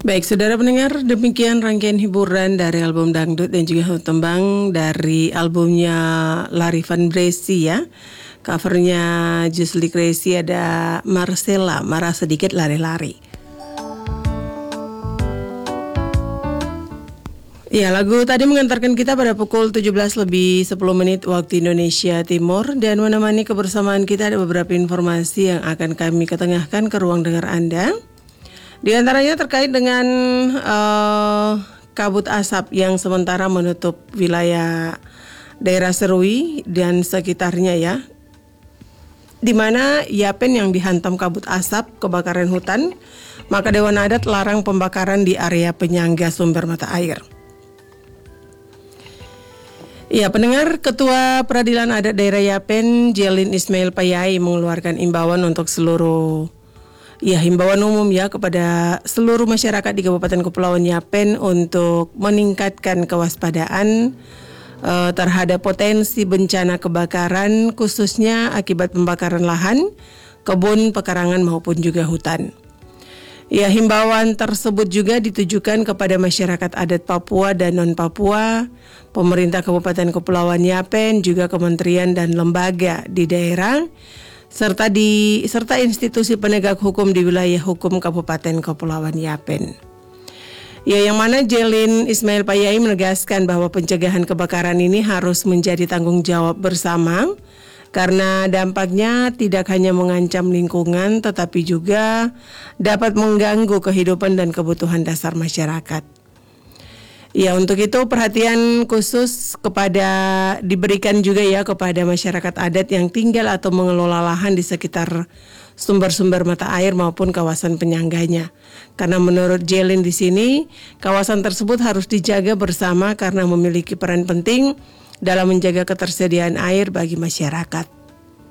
Baik, saudara pendengar, demikian rangkaian hiburan dari album dangdut dan juga tembang dari albumnya Larry Van Bresi ya. Covernya Jusli Crazy, ada Marcella, Marah Sedikit Lari-Lari. Ya, lagu tadi mengantarkan kita pada pukul 17 lebih 10 menit waktu Indonesia Timur. Dan menemani kebersamaan kita ada beberapa informasi yang akan kami ketengahkan ke ruang dengar Anda. Di antaranya terkait dengan kabut asap yang sementara menutup wilayah daerah Serui dan sekitarnya ya, di mana Yapen yang dihantam kabut asap kebakaran hutan, maka Dewan Adat larang pembakaran di area penyangga sumber mata air. Ya, pendengar, Ketua Peradilan Adat Daerah Yapen, Jelin Ismail Payai, mengeluarkan imbauan untuk himbauan umum ya kepada seluruh masyarakat di Kabupaten Kepulauan Yapen untuk meningkatkan kewaspadaan terhadap potensi bencana kebakaran, khususnya akibat pembakaran lahan, kebun, pekarangan maupun juga hutan. Ya, himbauan tersebut juga ditujukan kepada masyarakat adat Papua dan non-Papua, pemerintah Kabupaten Kepulauan Yapen, juga kementerian dan lembaga di daerah, serta institusi penegak hukum di wilayah hukum Kabupaten Kepulauan Yapen. Ya, yang mana Jelin Ismail Payai menegaskan bahwa pencegahan kebakaran ini harus menjadi tanggung jawab bersama, karena dampaknya tidak hanya mengancam lingkungan tetapi juga dapat mengganggu kehidupan dan kebutuhan dasar masyarakat. Ya, untuk itu perhatian khusus diberikan juga ya kepada masyarakat adat yang tinggal atau mengelola lahan di sekitar sumber-sumber mata air maupun kawasan penyangganya. Karena menurut Jelin di sini, kawasan tersebut harus dijaga bersama karena memiliki peran penting dalam menjaga ketersediaan air bagi masyarakat.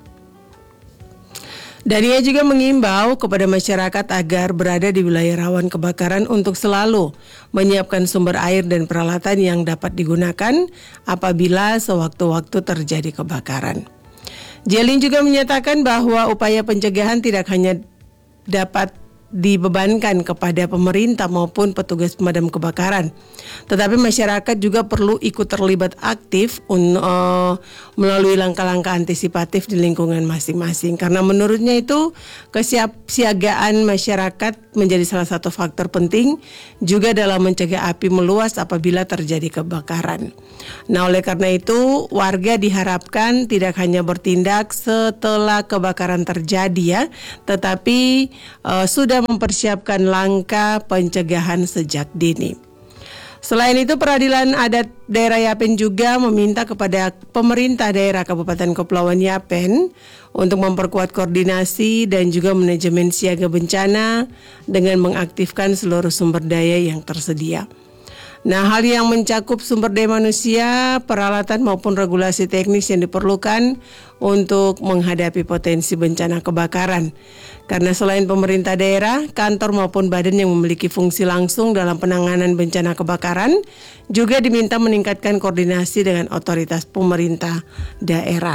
Dan ia juga mengimbau kepada masyarakat agar berada di wilayah rawan kebakaran untuk selalu menyiapkan sumber air dan peralatan yang dapat digunakan apabila sewaktu-waktu terjadi kebakaran. Jelin juga menyatakan bahwa upaya pencegahan tidak hanya dapat dibebankan kepada pemerintah maupun petugas pemadam kebakaran, tetapi masyarakat juga perlu ikut terlibat aktif melalui langkah-langkah antisipatif di lingkungan masing-masing. Karena menurutnya itu kesiapsiagaan masyarakat menjadi salah satu faktor penting juga dalam mencegah api meluas apabila terjadi kebakaran. Nah, oleh karena itu warga diharapkan tidak hanya bertindak setelah kebakaran terjadi ya, tetapi sudah mempersiapkan langkah pencegahan sejak dini. Selain itu, Peradilan Adat Daerah Yapen juga meminta kepada pemerintah daerah Kabupaten Kepulauan Yapen untuk memperkuat koordinasi dan juga manajemen siaga bencana dengan mengaktifkan seluruh sumber daya yang tersedia. Nah, hal yang mencakup sumber daya manusia, peralatan maupun regulasi teknis yang diperlukan untuk menghadapi potensi bencana kebakaran. Karena selain pemerintah daerah, kantor maupun badan yang memiliki fungsi langsung dalam penanganan bencana kebakaran juga diminta meningkatkan koordinasi dengan otoritas pemerintah daerah.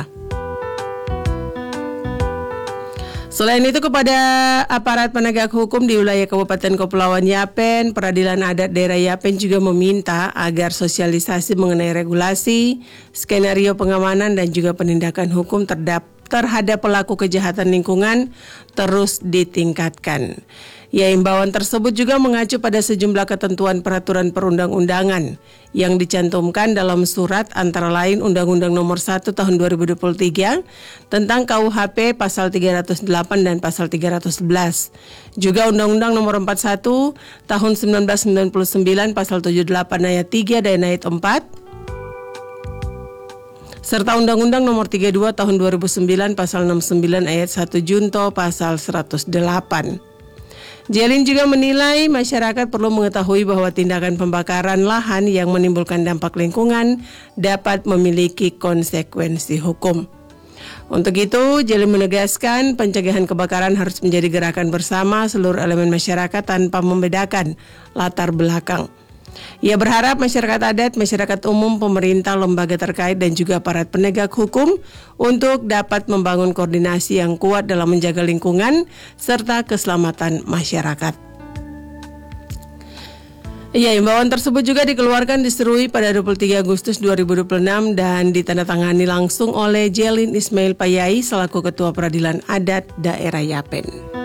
Selain itu, kepada aparat penegak hukum di wilayah Kabupaten Kepulauan Yapen, Peradilan Adat Daerah Yapen juga meminta agar sosialisasi mengenai regulasi, skenario pengamanan dan juga penindakan hukum terhadap pelaku kejahatan lingkungan terus ditingkatkan. Ya, imbauan tersebut juga mengacu pada sejumlah ketentuan peraturan perundang-undangan yang dicantumkan dalam surat antara lain Undang-Undang Nomor 1 Tahun 2023 tentang KUHP Pasal 308 dan Pasal 311. Juga Undang-Undang Nomor 41 Tahun 1999 Pasal 78 Ayat 3 dan Ayat 4, serta Undang-Undang Nomor 32 Tahun 2009 Pasal 69 Ayat 1 Junto Pasal 108. Jelin juga menilai masyarakat perlu mengetahui bahwa tindakan pembakaran lahan yang menimbulkan dampak lingkungan dapat memiliki konsekuensi hukum. Untuk itu, Jelin menegaskan pencegahan kebakaran harus menjadi gerakan bersama seluruh elemen masyarakat tanpa membedakan latar belakang. Ia berharap masyarakat adat, masyarakat umum, pemerintah, lembaga terkait dan juga aparat penegak hukum untuk dapat membangun koordinasi yang kuat dalam menjaga lingkungan serta keselamatan masyarakat. Iya, imbauan tersebut juga dikeluarkan diserui pada 23 Agustus 2026 dan ditandatangani langsung oleh Jelin Ismail Payai selaku Ketua Peradilan Adat Daerah Yapen.